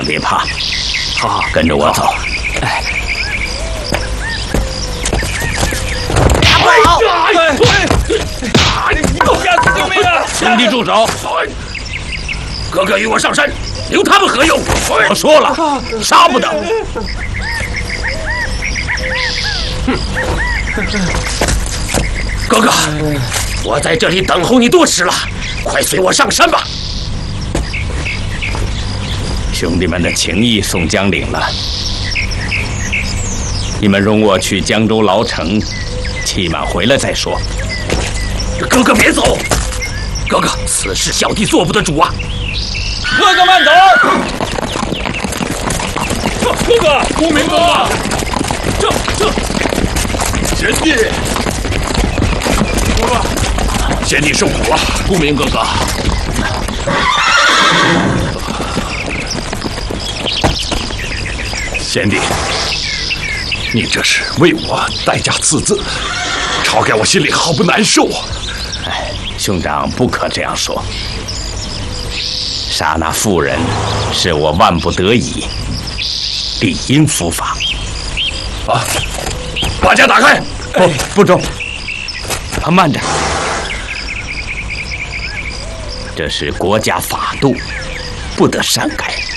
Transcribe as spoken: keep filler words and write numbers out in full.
别怕， 好， 跟着我走。 哎， 好！哎，救命啊！ 兄弟住手！哥哥与我上山，留他们何用？我说了，杀不得。哥哥，我在这里等候你多时了，快随我上山吧。兄弟们的情谊宋江领了，你们容我去江州牢城，期满回来再说。哥哥别走，哥哥，此事小弟做不得主啊。 哥哥慢走！哥哥，公明哥哥，这这，贤弟，哥哥，贤弟受苦了，公明哥哥。贤弟，你这是为我代价自赠，晁盖我心里好不难受啊！ 哎，兄长不可这样说。杀那妇人是我万不得已，理应伏法。 啊！把家打开！ 不，不中。啊，慢着，这是国家法度，不得擅改。